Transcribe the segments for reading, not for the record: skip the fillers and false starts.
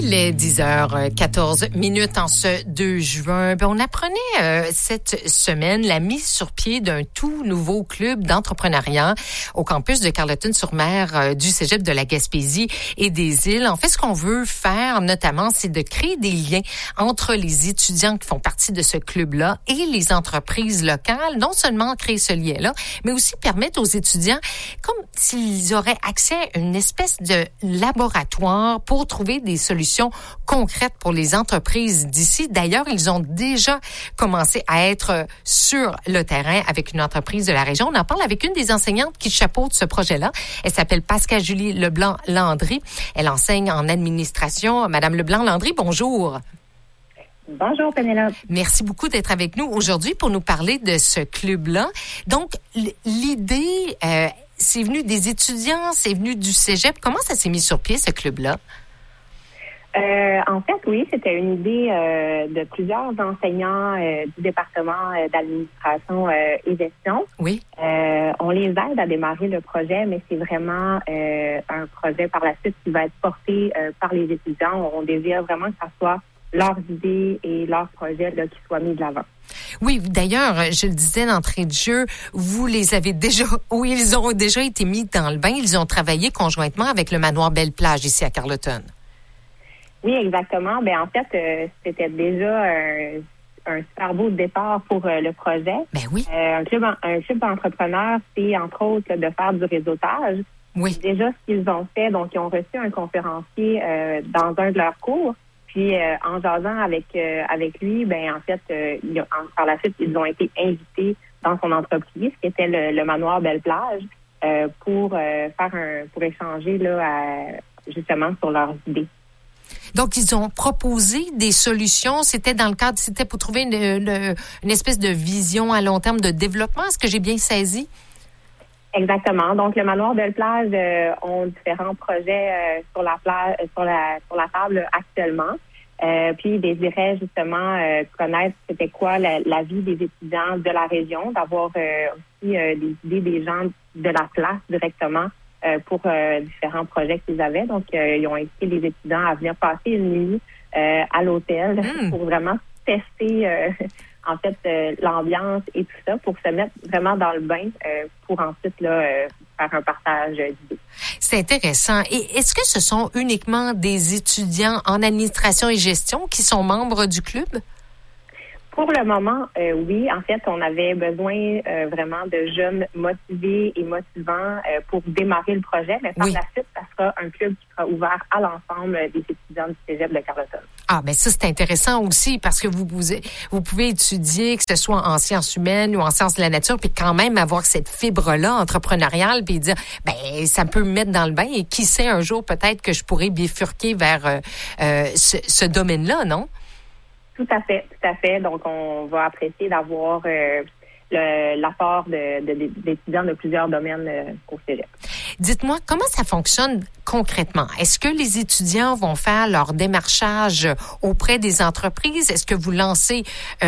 Il est 10h14 en ce 2 juin. On apprenait cette semaine la mise sur pied d'un tout nouveau club d'entrepreneuriat au campus de Carleton-sur-Mer du Cégep de la Gaspésie et des Îles. En fait, ce qu'on veut faire notamment, c'est de créer des liens entre les étudiants qui font partie de ce club-là et les entreprises locales. Non seulement créer ce lien-là, mais aussi permettre aux étudiants, comme s'ils auraient accès à une espèce de laboratoire pour trouver des solutions concrètes pour les entreprises d'ici. D'ailleurs, ils ont déjà commencé à être sur le terrain avec une entreprise de la région. On en parle avec une des enseignantes qui chapeaute ce projet-là. Elle s'appelle Pascal-Julie Leblanc-Landry. Elle enseigne en administration. Madame Leblanc-Landry, bonjour. Bonjour, Pénélope. Merci beaucoup d'être avec nous aujourd'hui pour nous parler de ce club-là. Donc, l'idée, c'est venu des étudiants, c'est venu du Cégep. Comment ça s'est mis sur pied, ce club-là? En fait, oui, c'était une idée de plusieurs enseignants du département d'administration et gestion. Oui. On les aide à démarrer le projet, mais c'est vraiment un projet par la suite qui va être porté par les étudiants. On désire vraiment que ça soit leurs idées et leurs projets là, qui soient mis de l'avant. Oui, d'ailleurs, je le disais d'entrée de jeu, vous les avez déjà, oui, ils ont déjà été mis dans le bain. Ils ont travaillé conjointement avec le manoir Belle-Plage ici à Carleton. Oui, exactement. Ben en fait, c'était déjà un super beau départ pour le projet. Ben oui. Un club d'entrepreneurs, c'est entre autres là, de faire du réseautage. Oui. Déjà, ce qu'ils ont fait, donc ils ont reçu un conférencier dans un de leurs cours. Puis en jasant avec lui, ben en fait, par la suite, ils ont été invités dans son entreprise, qui était le manoir Belle-Plage, pour échanger là, justement sur leurs idées. Donc, ils ont proposé des solutions. C'était pour trouver une espèce de vision à long terme de développement. Est-ce que j'ai bien saisi? Exactement. Donc, le manoir Belle-Plage ont différents projets sur la table actuellement. Puis, ils désiraient justement connaître c'était quoi la vie des étudiants de la région, d'avoir aussi des idées des gens de la place directement pour différents projets qu'ils avaient. Donc, ils ont invité les étudiants à venir passer une nuit à l'hôtel pour vraiment tester en fait l'ambiance et tout ça, pour se mettre vraiment dans le bain pour ensuite là, faire un partage d'idées. C'est intéressant. Et est-ce que ce sont uniquement des étudiants en administration et gestion qui sont membres du club? Pour le moment, oui. En fait, on avait besoin vraiment de jeunes motivés et motivants pour démarrer le projet. Mais par la suite, ça sera un club qui sera ouvert à l'ensemble des étudiants du Cégep de Carleton. Ah, ben ça, c'est intéressant aussi parce que vous pouvez étudier, que ce soit en sciences humaines ou en sciences de la nature, puis quand même avoir cette fibre-là entrepreneuriale, puis dire, ben ça peut me mettre dans le bain et qui sait, un jour, peut-être que je pourrais bifurquer vers ce domaine-là, non? Tout à fait. Donc, on va apprécier d'avoir l'apport d'étudiants de plusieurs domaines au Cégep. Dites-moi, comment ça fonctionne concrètement? Est-ce que les étudiants vont faire leur démarchage auprès des entreprises? Est-ce que vous lancez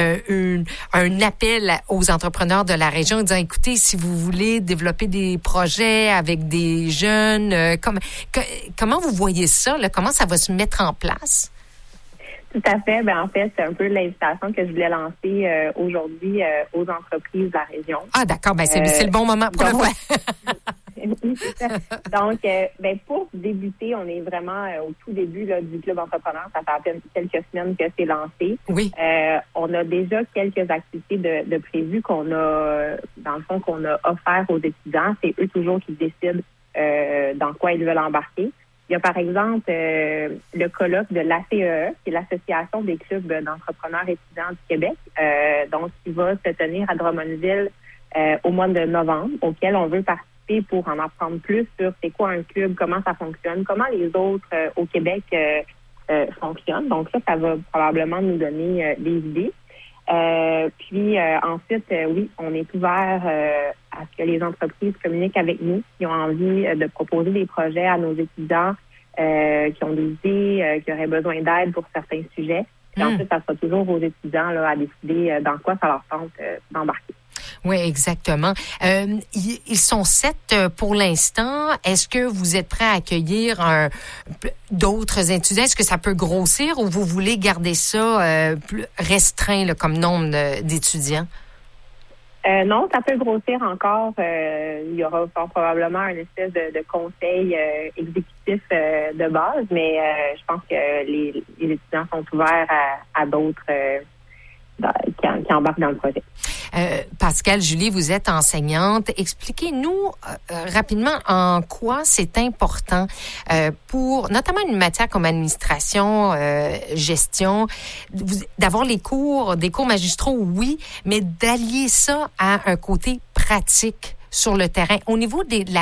un appel aux entrepreneurs de la région en disant, écoutez, si vous voulez développer des projets avec des jeunes, comment vous voyez ça? Là? Comment ça va se mettre en place? Tout à fait. Ben en fait, c'est un peu l'invitation que je voulais lancer aujourd'hui aux entreprises de la région. Ah, d'accord. Ben c'est le bon moment pour le faire. Oui, c'est ça. Donc, pour débuter, on est vraiment au tout début là, du club entrepreneur. Ça fait à peine quelques semaines que c'est lancé. Oui. On a déjà quelques activités de prévues qu'on a offert aux étudiants. C'est eux toujours qui décident dans quoi ils veulent embarquer. Il y a par exemple le colloque de l'ACEE, qui est l'Association des clubs d'entrepreneurs étudiants du Québec, donc qui va se tenir à Drummondville au mois de novembre, auquel on veut participer pour en apprendre plus sur c'est quoi un club, comment ça fonctionne, comment les autres au Québec fonctionnent. Donc ça va probablement nous donner des idées. Puis ensuite, oui, on est ouvert à ce que les entreprises communiquent avec nous, qui ont envie de proposer des projets à nos étudiants, qui ont des idées, qui auraient besoin d'aide pour certains sujets. Puis ensuite, ça sera toujours aux étudiants là, à décider dans quoi ça leur tente d'embarquer. Oui, exactement. Ils sont 7 pour l'instant. Est-ce que vous êtes prêt à accueillir d'autres étudiants? Est-ce que ça peut grossir ou vous voulez garder ça plus restreint là, comme nombre d'étudiants? Non, ça peut grossir encore. Il y aura probablement une espèce de conseil exécutif de base, mais je pense que les étudiants sont ouverts à d'autres qui embarquent dans le projet. Pascale, Julie, vous êtes enseignante. Expliquez-nous rapidement en quoi c'est important pour notamment une matière comme administration, gestion, d'avoir des cours magistraux, oui, mais d'allier ça à un côté pratique sur le terrain. Au niveau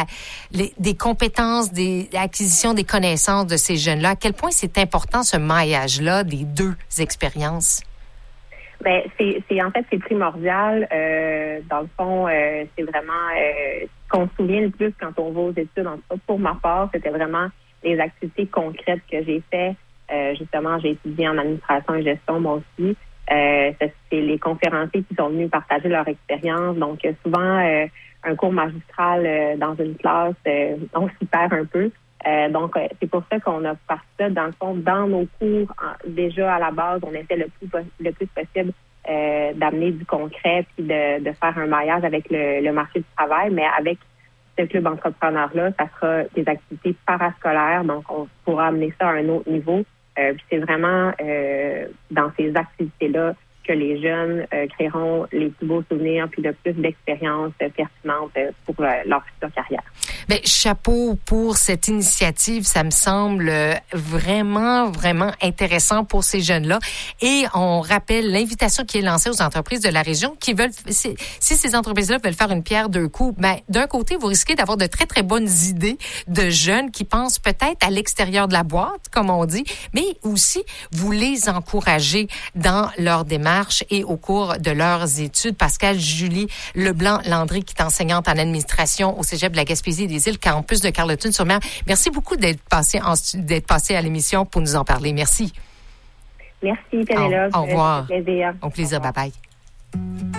des compétences, des acquisitions, des connaissances de ces jeunes-là, à quel point c'est important ce maillage-là des deux expériences? Ben c'est primordial. Dans le fond, c'est vraiment ce qu'on se souvient le plus quand on va aux études. En tout cas, pour ma part, c'était vraiment les activités concrètes que j'ai fait. Justement, j'ai étudié en administration et gestion, moi aussi. C'est les conférenciers qui sont venus partager leur expérience. Donc, souvent, un cours magistral dans une classe, on s'y perd un peu. Donc, c'est pour ça qu'on a parti ça. Dans le fond, dans nos cours, déjà à la base, on essaie le plus possible d'amener du concret puis de faire un maillage avec le marché du travail. Mais avec ce club entrepreneur-là, ça sera des activités parascolaires. Donc, on pourra amener ça à un autre niveau. Puis c'est vraiment dans ces activités-là que les jeunes créeront les plus beaux souvenirs puis le plus d'expériences pertinentes pour leur future carrière. Bien, chapeau pour cette initiative. Ça me semble vraiment, vraiment intéressant pour ces jeunes-là. Et on rappelle l'invitation qui est lancée aux entreprises de la région qui veulent, si ces entreprises-là veulent faire une pierre deux coups, ben, d'un côté, vous risquez d'avoir de très, très bonnes idées de jeunes qui pensent peut-être à l'extérieur de la boîte, comme on dit, mais aussi vous les encouragez dans leur démarche et au cours de leurs études. Pascale, Julie Leblanc-Landry, qui est enseignante en administration au Cégep de la Gaspésie-des-Îles, campus de Carleton-sur-Mer. Merci beaucoup d'être passé à l'émission pour nous en parler. Merci. Merci, Pénélope. Au revoir. Au plaisir. Au plaisir. Bye-bye.